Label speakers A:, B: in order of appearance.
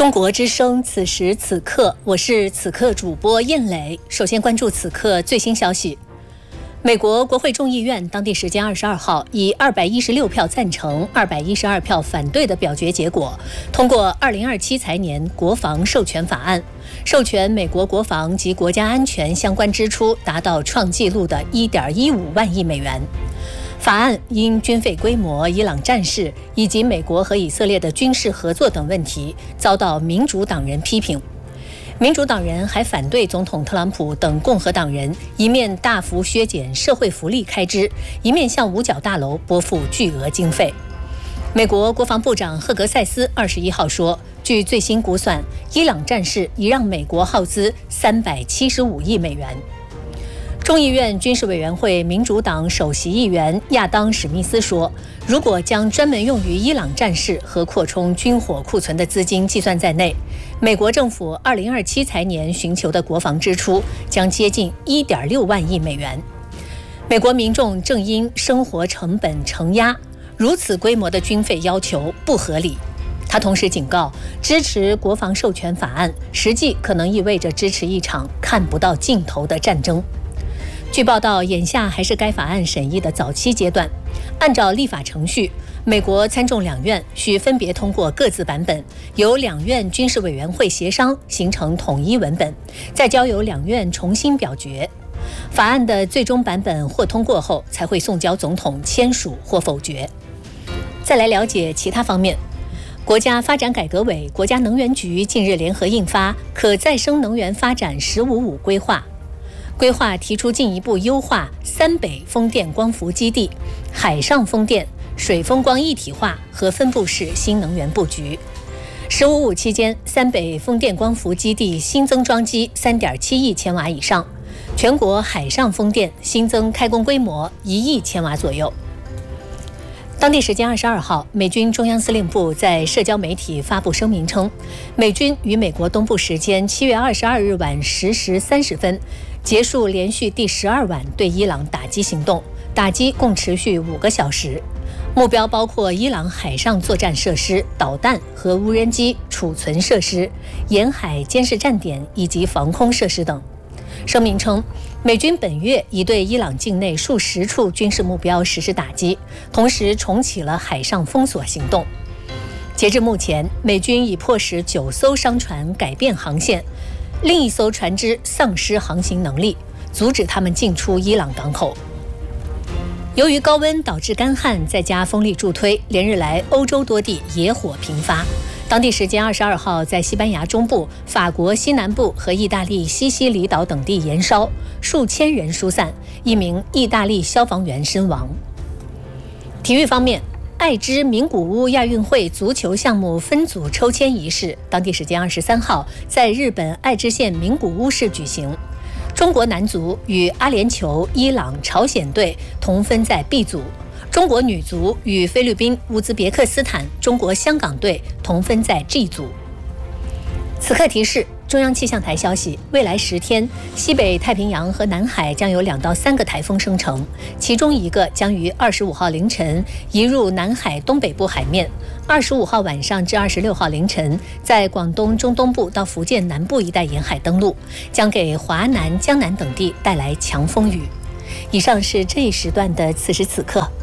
A: 中国之声，此时此刻，我是此刻主播燕磊。首先关注此刻最新消息。美国国会众议院当地时间22号以216票赞成、212票反对的表决结果，通过2027财年国防授权法案，授权美国国防及国家安全相关支出达到创纪录的1.15万亿美元。法案因军费规模、伊朗战事以及美国和以色列的军事合作等问题，遭到民主党人批评。民主党人还反对总统特朗普等共和党人一面大幅削减社会福利开支，一面向五角大楼拨付巨额经费。美国国防部长赫格塞斯21号说，据最新估算，伊朗战事已让美国耗资375亿美元。众议院军事委员会民主党首席议员亚当·史密斯说，如果将专门用于伊朗战事和扩充军火库存的资金计算在内，美国政府2027财年寻求的国防支出将接近1.6万亿美元。美国民众正因生活成本承压，如此规模的军费要求不合理。他同时警告，支持国防授权法案实际可能意味着支持一场看不到尽头的战争。据报道，眼下还是该法案审议的早期阶段。按照立法程序，美国参众两院需分别通过各自版本，由两院军事委员会协商形成统一文本，再交由两院重新表决。法案的最终版本或通过后，才会送交总统签署或否决。再来了解其他方面。国家发展改革委、国家能源局近日联合印发《可再生能源发展“15+5”规划》。规划提出进一步优化三北风电光伏基地、海上风电、水风光一体化和分布式新能源布局。15+5期间，三北风电光伏基地新增装机3.7亿千瓦以上，全国海上风电新增开工规模1亿千瓦左右。当地时间22号，美军中央司令部在社交媒体发布声明称，美军于美国东部时间7月22日晚10时30分结束连续第12晚对伊朗打击行动，打击共持续5个小时，目标包括伊朗海上作战设施、导弹和无人机储存设施、沿海监视站点以及防空设施等。声明称，美军本月已对伊朗境内数十处军事目标实施打击，同时重启了海上封锁行动。截至目前，美军已迫使9艘商船改变航线，另一艘船只丧失航行能力，阻止他们进出伊朗港口。由于高温导致干旱，再加风力助推，连日来欧洲多地野火频发。当地时间22号，在西班牙中部、法国西南部和意大利西西里岛等地燃烧，数千人疏散，一名意大利消防员身亡。体育方面，爱知名古屋亚运会足球项目分组抽签仪式，当地时间23号在日本爱知县名古屋市举行。中国男足与阿联酋、伊朗、朝鲜队同分在 B 组，中国女足与菲律宾、乌兹别克斯坦、中国香港队同分在 G 组。此刻提示：中央气象台消息，未来10天，西北太平洋和南海将有2到3个台风生成，其中一个将于25号凌晨移入南海东北部海面，25号晚上至26号凌晨在广东中东部到福建南部一带沿海登陆，将给华南、江南等地带来强风雨。以上是这一时段的此时此刻。